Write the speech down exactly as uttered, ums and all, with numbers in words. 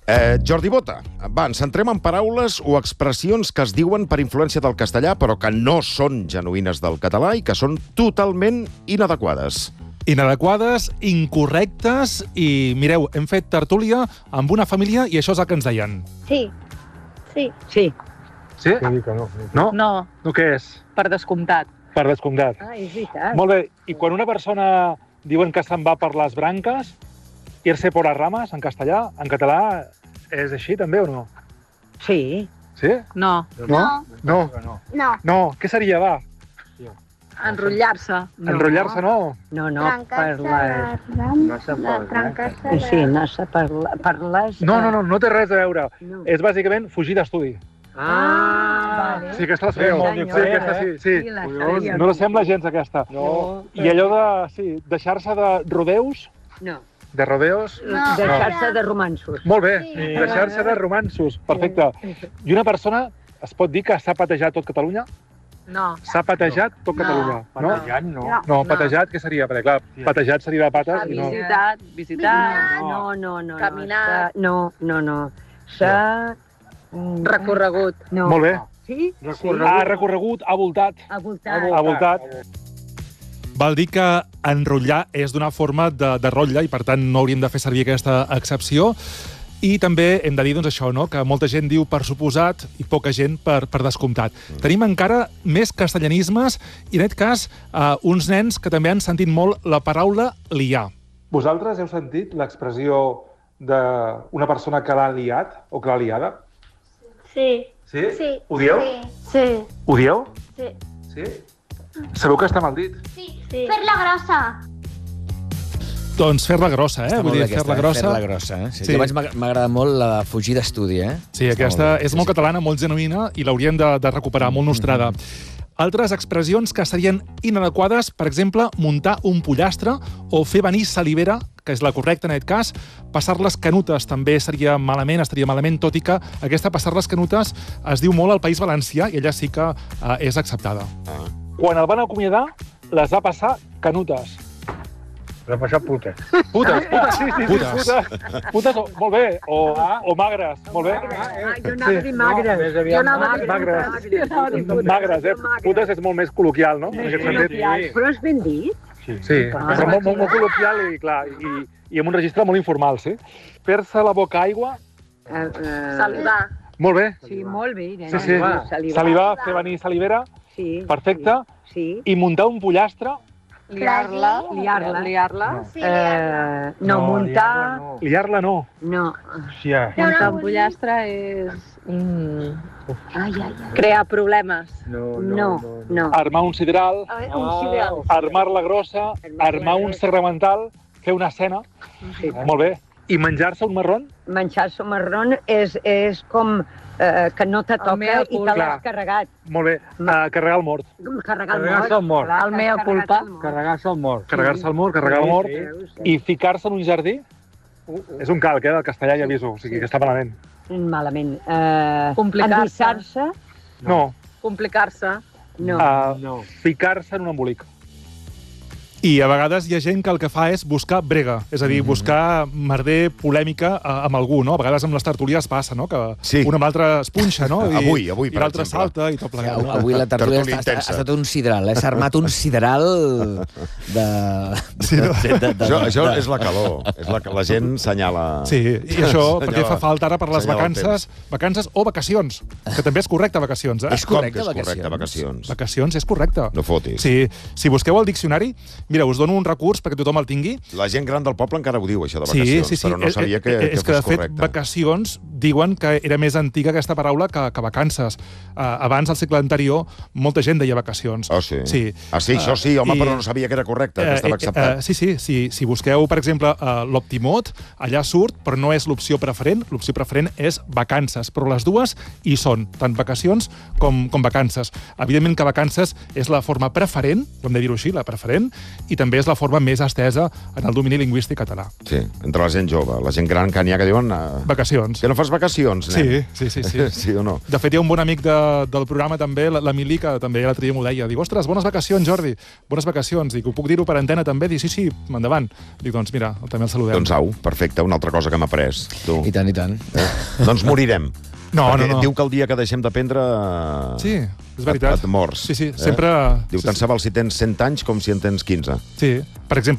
Eh, Jordi Bota, va, ens centrem en paraules o expressions que es diuen per influència del castellà, però que no són genuïnes del català i que són totalment inadequades. Inadequades, incorrectes i, mireu, hem fet tertúlia amb una família i això és el que ens deien. Sí. Sí. Sí. Sí? No? No? No, No, què és? per descomptat. Per descomptat. Ah, és veritat. Molt bé, i quan una persona diuen que se'n va per les branques, irse por las ramas, en castellà, en català, és així també o no? Sí. Sí? No. No? No. No. No, què seria, va? Enrotllar-se. No. Enrotllar-se, no? No, no, per Trencar-se les... les rames. La trencar-se Sí, anar-se per, la- per les... No, no, no, no té res a veure. No. És bàsicament fugir d'estudi. Ah, vale. Sí, aquesta la sabeu. Sí, Sí, senyor. aquesta sí. sí. Sí, la sabia. No la sembla gens, aquesta. No. I allò de, sí, deixar-se de rodeus, No. de rodeos... No. Deixar-se de romanços. Molt bé, Sí. deixar-se de romanços, perfecte. I una persona es pot dir que s'ha patejat tot Catalunya? No. S'ha patejat tot Catalunya, no? no. No, patejat, què seria? Perquè, clar, patejat seria de pates i no... Visitat, visitar... No. No, no, no. Caminar. No, no, no. S'ha... Recorregut. No. Molt bé. Sí? Ha recorregut, ha voltat, Ha voltat. ha voltat. Val dir que enrotllar és d'una forma de, de rotlle i, per tant, no hauríem de fer servir aquesta excepció. I també hem de dir doncs, això, no? Que molta gent diu per suposat i poca gent per, per descomptat. Mm. Tenim encara més castellanismes i, en aquest cas, eh, uns nens que també han sentit molt la paraula liar. Vosaltres heu sentit l'expressió d'una persona que l'ha liat o que l'ha liada? Sí. Sí? Sí. Ho dieu? Sí. Ho dieu? Sí. Sí? Sabeu que està mal dit? Sí. Sí. Fer-la grossa. Doncs fer-la grossa, eh? Està Vull molt dir, bé aquesta, fer-la grossa. Fer-la grossa, eh? Sí. Sí. Jo abans m'ha m'ha agradat molt la de fugir d'estudi, eh? Sí, Està aquesta molt bé. és Sí, molt sí. catalana, molt genuïna i l'hauríem de, de recuperar, molt nostrada. Altres expressions que serien inadequades, per exemple, muntar un pollastre o fer venir salivera, que és la correcta en aquest cas. Passar les canutes també seria malament, estaria malament, tot i que aquesta passar les canutes es diu molt al País Valencià i ella sí que eh, és acceptada. Quan el van acomiadar, les va passar canutes. L'ha passat puta. Putes, putes, sí, sí, sí, Putes. putes. Putes, o, molt bé, o, o magres, molt bé. Ah, jo anava a dir magres. més aviat Jo anava a dir magres. magres. Magres, eh? Putes és molt més col·loquial, no? En aquest sentit. Però és ben dit. Sí, però molt, molt, molt col·loquial i, clar, i, i amb un registre molt informal, sí. Fer-se la boca aigua, Eh, eh, Saludar. molt bé. Sí, molt bé. Irene. Sí, sí. Salivar. Salivar, fer venir salivera, Sí. perfecte. Sí. I muntar un pollastre, Liar-la. Liar-la. Liar-la. Sí, Eh, no, muntar... No. liar-la no. No. Hòstia. Muntar un pollastre és mm, Ai, ai, ai. crear problemes. No, No, no. Armar un sideral, Un sideral. armar-la grossa, armar un serramental, fer una escena. Sí. Molt bé. I menjar-se un marrón? Menjar-se un marrón és, és com eh, que no te toca mea i te culpa. l'has carregat. Molt bé. Uh, carregar el mort. Carregar el Carregar-se mort. el mort. Clar, El mea t'has culpa. carregat el mort. Carregar-se el mort. Carregar-se el mort, carregar el mort. Sí, I ficar-se en un jardí? És un calc, eh, del castellà, ja aviso. O sigui, que està malament. Malament. Eh, Complicar-se. Endissar-se? No. Complicar-se. No. Uh, No. Ficar-se en un embolic. I a vegades hi ha gent que el que fa és buscar brega, és a dir, buscar merder polèmica eh, amb algú, no? A vegades amb les tertúlies passa, no? Que Sí. un amb l'altre es punxa, no? I, Avui, avui, I per l'altre exemple. salta i tot Sí, plegat. av- avui la tertúlia Tertúlia ha, estat- intensa. ha estat un sideral, eh? S'ha armat un sideral de... Sí, no? de, de, de, Això, això de- és la calor. És la, la gent senyala... Sí, i això Senyala- perquè fa falta ara per les senyala el vacances, vacances o vacacions, que també és correcte, vacacions. Eh? És Com correcte, que és correcte, vacacions? vacacions? Vacacions és correcte. No fotis. Sí, si busqueu el diccionari, mira, us dono un recurs perquè tothom el tingui. La gent gran del poble encara ho diu, això de Sí, vacacions, sí, sí. però no sabia que, Eh, que és que, fos de fet, correcte. vacacions diuen que era més antiga aquesta paraula que, que vacances. Uh, abans, al segle anterior, molta gent deia vacacions. Oh, sí? Sí. Ah, sí, això sí, home, I- però no sabia que era correcte, que estava acceptat. Eh, sí, sí, sí. Si busqueu, per exemple, uh, l'Optimot, allà surt, però no és l'opció preferent. L'opció preferent és vacances, però les dues hi són, tant vacacions com, com vacances. Evidentment que vacances és la forma preferent, ho hem de dir-ho així, la preferent, i també és la forma més estesa en el domini lingüístic català. Sí, entre la gent jove, la gent gran que n'hi ha que diuen... Uh, Vacacions. que no fas agafes vacacions, nen? Sí, sí, sí, sí. Sí o no? De fet, hi ha un bon amic de, del programa també, l'Emili, que també l'altre dia m'ho deia. Dic, ostres, bones vacacions, Jordi, bones vacacions. Dic, ho puc dir-ho per antena també? Dic, sí, sí, endavant. Dic, doncs mira, també el saludem. Doncs au, perfecte, una altra cosa que hem après. Tu. I tant, i tant. Eh? Doncs morirem. No, Perquè no, no. diu que el dia que deixem de prendre... Sí, és veritat. Et, et mors. Sí, sí, sempre... Eh? Diu, tant se val si tens cent anys com si en tens quinze. Sí, per exemple,